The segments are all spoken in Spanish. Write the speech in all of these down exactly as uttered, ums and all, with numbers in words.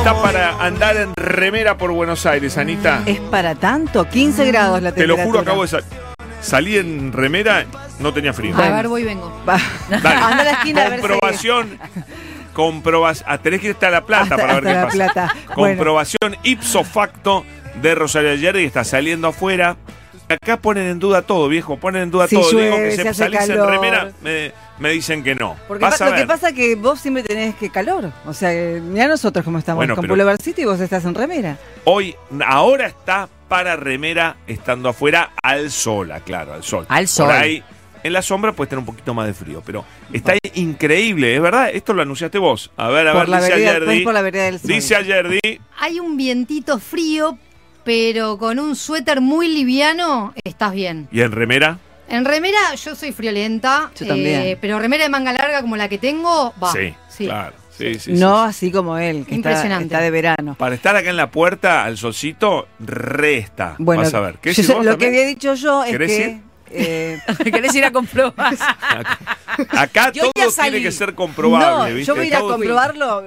está para andar en remera por Buenos Aires, Anita. Es para tanto, quince grados la Te temperatura. lo juro, acabo de salir. Salí en remera, no tenía frío. A ver, voy y vengo. Va. Dale. Anda a la esquina a ver si- Comprobación. Comprobación. Ah, tenés que ir hasta La Plata Hasta- para ver hasta qué La pasa. Plata. Comprobación ipso facto de Rosario Ayerdi, que está saliendo afuera. Acá ponen en duda todo, viejo. Ponen en duda Si todo. llueve, Digo que si se hace salís en calor. remera, me, me dicen que no. Porque Vas pa- a lo que ver. pasa es que vos siempre tenés que calor. O sea, que mirá nosotros cómo estamos Bueno, con pero- Boulevardcito y vos estás en remera. Hoy, ahora está para remera estando afuera al sol, claro, al sol. Al sol. Por ahí, en la sombra puede tener un poquito más de frío, pero está increíble, es verdad, esto lo anunciaste vos. A ver, a Por ver, la dice vereda- Ayerdi. pues por la vereda del sol. Dice Ayerdi. Hay un vientito frío, pero con un suéter muy liviano estás bien. ¿Y en remera? En remera yo soy friolenta, Yo también. pero remera de manga larga como la que tengo, va. Sí, claro. Sí, sí, sí, no sí. así como él, que está, Impresionante. está de verano. Para estar acá en la puerta, al solcito, re está. Bueno, Vas a ver. ¿Qué yo decís sé- vos lo también? que había dicho yo es ¿Querés que... ir? eh, ¿Querés ir a comprobar? Acá, acá Yo todo ya salí. tiene que ser comprobable, no, ¿viste? yo voy a ir a Todo- comprobarlo.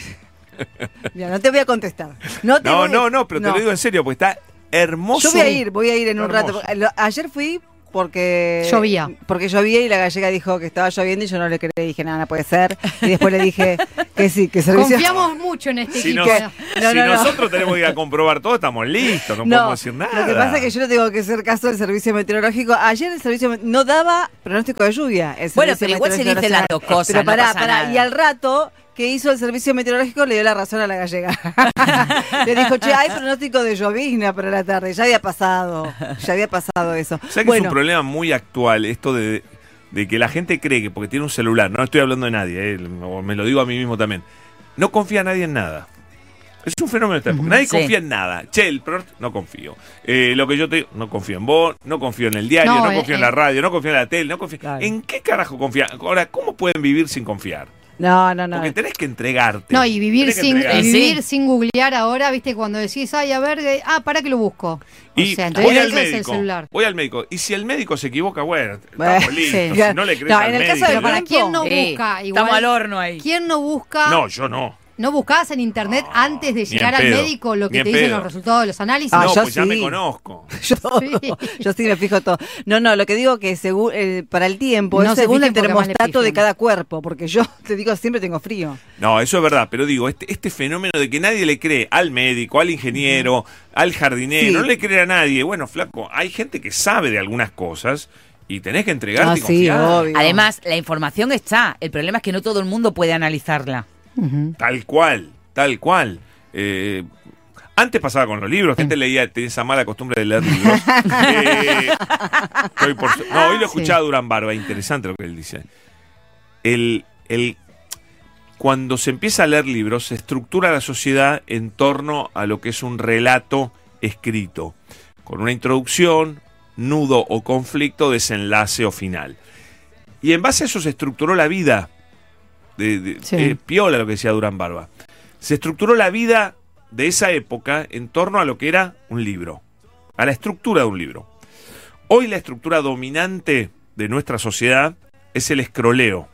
Mira, no te voy a contestar. No, te No, voy- no, no, pero te no. lo digo en serio, porque está hermoso. Yo voy a ir, voy a ir en un Hermoso. rato. Lo- Ayer fui porque... Llovía. Porque llovía y la gallega dijo que estaba lloviendo y yo no le creí. Dije, nada, no puede ser. Y después le dije que sí, que servicio... Confiamos mucho en este Si, equipo. nos- No, si no, no. nosotros tenemos que ir a comprobar todo, estamos listos, no, No, podemos decir nada. lo que pasa es que yo no tengo que hacer caso del servicio meteorológico. Ayer el servicio me- no daba pronóstico de lluvia. el Bueno, Servicio pero igual se Meteorológico dicen las Nacional. dos cosas, Pero no pará, pasa pará. nada. Y al rato que hizo el servicio meteorológico le dio la razón a la gallega. Le dijo, che, hay pronóstico de llovizna para la tarde. Ya había pasado, ya había pasado eso. ¿Sabes que es Bueno, un problema muy actual esto de, de que la gente cree que porque tiene un celular, no estoy hablando de nadie, eh, o me lo digo a mí mismo también, no confía nadie en nada. Es un fenómeno de esta época. Nadie Sí. confía en nada. Che, el pronóstico, no confío. Eh, lo que yo te digo, no confío en vos, no confío en el diario, no, No, eh, confío en eh. la radio, no confío en la tele, no confío. Claro. ¿En qué carajo confía? Ahora, ¿cómo pueden vivir sin confiar? no, no, no. Porque tenés que entregarte. No, y vivir Tenés que sin entregarte. y Sí. vivir sin googlear ahora, viste, cuando decís, ay, a ver, eh, ah, para que lo busco. Y o sea, entonces voy al eso es el médico. celular. Voy al médico. Y si el médico se equivoca, bueno, Bueno, estamos listos. sí. Si no le crees No, al en el caso médico. de Pero para tiempo. quién no Sí, busca, igual. estamos al horno ahí. ¿Quién no busca? No, yo no. ¿No buscabas en internet antes de ni llegar en al pedo, médico lo ni que en te dicen pedo. los resultados de los análisis? Ah, no, yo pues ya me sí. conozco. Yo, Sí. yo sí me fijo todo. No, no, lo que digo que según eh, para el tiempo No es se según el fijen porque más le termostato de pifian. cada cuerpo, porque yo te digo siempre tengo frío. No, eso es verdad, pero digo, este, este fenómeno de que nadie le cree al médico, al ingeniero, al jardinero, Sí. no le cree a nadie. Bueno, flaco, hay gente que sabe de algunas cosas y tenés que entregarte Ah, y sí, confiar. obvio. Además, la información está. El problema es que no todo el mundo puede analizarla. Ujú. Tal cual, tal cual. Eh, antes pasaba con los libros, gente leía, tenía esa mala costumbre de leer libros. Eh, que hoy por su- no, hoy lo escuchaba a Durán Barba, interesante lo que él dice. El, el, cuando se empieza a leer libros, se estructura la sociedad en torno a lo que es un relato escrito, con una introducción, nudo o conflicto, desenlace o final. Y en base a eso se estructuró la vida. De, de- Sí. eh, piola lo que decía Durán Barba. Se estructuró la vida de esa época en torno a lo que era un libro, a la estructura de un libro. Hoy la estructura dominante de nuestra sociedad es el escroleo,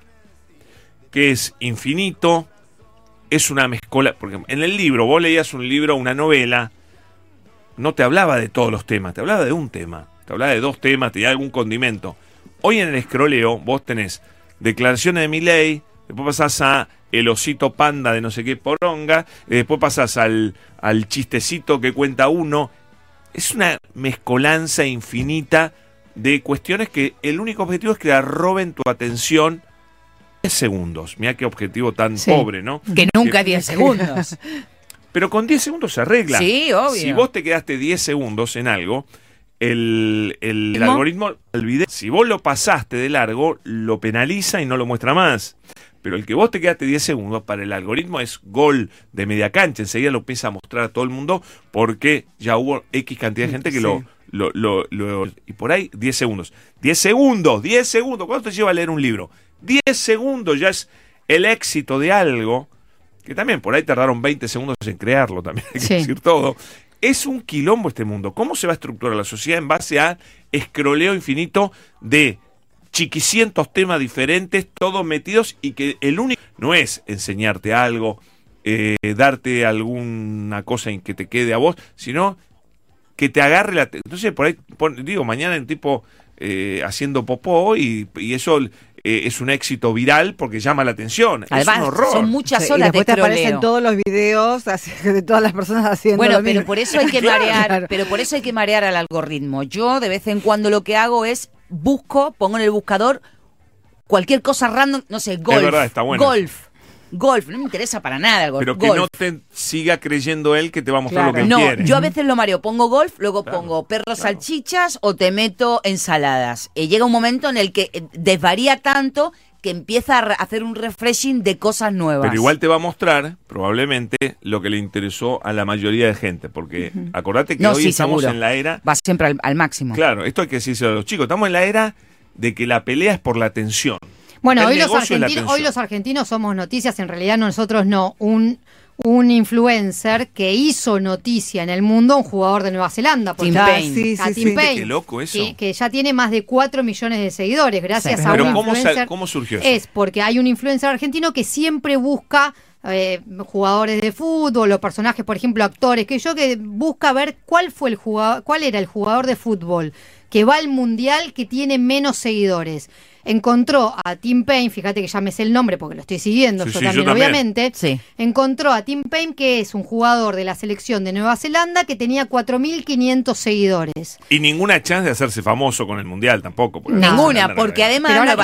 que es infinito, es una mezcola, porque en el libro, vos leías un libro, una novela, no te hablaba de todos los temas, te hablaba de un tema, te hablaba de dos temas, te da algún condimento. Hoy en el escroleo vos tenés declaraciones de Milei, después pasás a el osito panda de no sé qué poronga, eh, después pasás al, al chistecito que cuenta uno. Es una mezcolanza infinita de cuestiones que el único objetivo es que la roben tu atención diez segundos. Mirá qué objetivo tan Sí. pobre, ¿no? Que nunca Que- diez segundos. Pero con diez segundos se arregla. Sí, obvio. Si vos te quedaste diez segundos en algo, el, el, el ¿Cómo? algoritmo, el video, si vos lo pasaste de largo, lo penaliza y no lo muestra más. Pero el que vos te quedaste diez segundos, para el algoritmo es gol de media cancha. Enseguida lo empieza a mostrar a todo el mundo porque ya hubo X cantidad de gente que Sí. lo, lo, lo, lo- Y por ahí, diez segundos. diez segundos, diez segundos. ¿Cuánto te lleva a leer un libro? diez segundos ya es el éxito de algo. Que también por ahí tardaron veinte segundos en crearlo, también hay que Sí. decir todo. Es un quilombo este mundo. ¿Cómo se va a estructurar la sociedad en base a escroleo infinito de chiquicientos temas diferentes, todos metidos, y que el único no es enseñarte algo, eh, darte alguna cosa en que te quede a vos, sino que te agarre la... Entonces, por ahí, pon, digo, mañana un tipo eh, haciendo popó y, y eso eh, es un éxito viral porque llama la atención. Además, es un horror. son muchas Sí, y horas de después te aparecen troleo. todos los videos así, de todas las personas haciendo Bueno, lo pero mismo. por eso hay que Claro, marear, claro. pero por eso hay que marear al algoritmo. Yo de vez en cuando lo que hago es busco, pongo en el buscador cualquier cosa random, no sé, golf. verdad, está bueno. Golf. Golf, no me interesa para nada el golf. Pero que golf. no te siga creyendo él que te va a mostrar Claro. lo que él No, quiere. yo a veces lo mareo, pongo golf, luego Claro, pongo perros claro. salchichas o te meto ensaladas. Y llega un momento en el que eh, desvaría tanto que empieza a re- hacer un refreshing de cosas nuevas. Pero igual te va a mostrar, probablemente, lo que le interesó a la mayoría de gente. Porque acordate que No, hoy sí, estamos seguro. en la era... Va siempre al, al máximo. Claro, esto hay que decírselo a los chicos. Estamos en la era de que la pelea es por la atención. Bueno, El hoy los, negocio y la argentinos, hoy atención. los argentinos somos noticias, en realidad nosotros no. Un, un influencer que hizo noticia en el mundo, un jugador de Nueva Zelanda. porque- Tim Ah, Payne. sí, a sí, Tim sí. ¿Viste Payne, qué loco eso? Que, que ya tiene más de cuatro millones de seguidores, gracias Sí. a Pero un ¿cómo, sa- influencer. ¿cómo surgió eso? Es porque hay un influencer argentino que siempre busca eh, jugadores de fútbol o personajes, por ejemplo, actores, que yo que busca ver cuál fue el jugador, cuál era el jugador de fútbol que va al mundial que tiene menos seguidores. Encontró a Tim Payne, fíjate que ya me sé el nombre porque lo estoy siguiendo, Sí, yo, sí, yo también, también. obviamente. Sí. Encontró a Tim Payne, que es un jugador de la selección de Nueva Zelanda que tenía cuatro mil quinientos seguidores. Y ninguna chance de hacerse famoso con el Mundial tampoco. porque No. Ninguna, andan a- porque además Pero ahora Nueva